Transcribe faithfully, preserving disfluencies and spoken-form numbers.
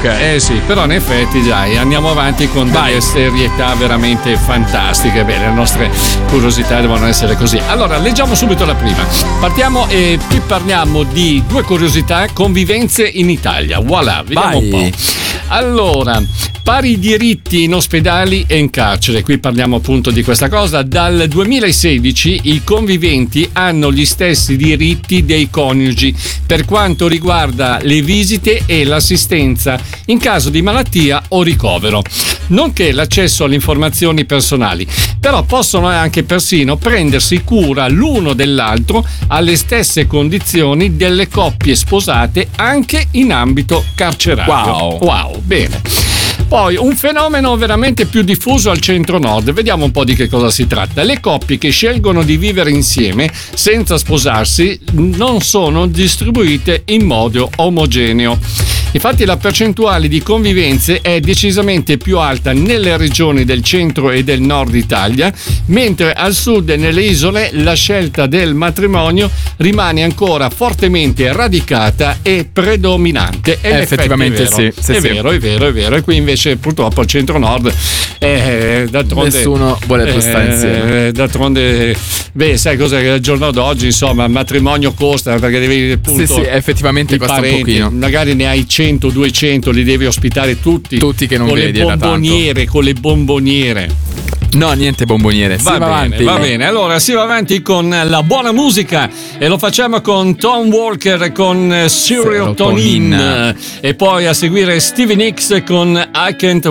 ok. Eh sì, però in effetti dai, andiamo avanti con delle serietà veramente fantastiche. Beh, le nostre curiosità devono essere così. Allora, leggiamo subito la prima. Partiamo e qui parliamo di due curiosità: convivenze in Italia. Voilà, vediamo Vai. un po'. Allora, pari diritti in ospedali e in carcere. Qui parliamo appunto di questa cosa. Dal duemilasedici i conviventi hanno gli stessi diritti dei coniugi per quanto riguarda le visite e l'assistenza in caso di malattia o ricovero, nonché l'accesso alle informazioni personali. Però possono anche persino prendersi cura l'uno dell'altro alle stesse condizioni delle coppie sposate anche in ambito carcerario. Wow. Wow, bene. Poi un fenomeno veramente più diffuso al centro-nord. Vediamo un po' di che cosa si tratta. Le coppie che scelgono di vivere insieme senza sposarsi non sono distribuite in modo omogeneo. Infatti la percentuale di convivenze è decisamente più alta nelle regioni del centro e del nord Italia, mentre al sud e nelle isole la scelta del matrimonio rimane ancora fortemente radicata e predominante. E effettivamente è vero, sì, sì, è sì. vero, è vero, è vero. E qui invece purtroppo al centro-nord eh, d'altronde nessuno vuole più stare insieme. Eh, d'altronde, beh, sai cosa che al giorno d'oggi, insomma, il matrimonio costa perché devi appunto, sì, sì, effettivamente costa parenti, un pochino. Magari ne hai cento duecento, li devi ospitare tutti. Tutti che non con vedi, le bomboniere, con le bomboniere. No, niente bomboniere. Va si va bene, avanti. va bene. Allora si va avanti con la buona musica e lo facciamo con Tom Walker con Serotonin Serotonin. e poi a seguire Stevie Nicks con I Can't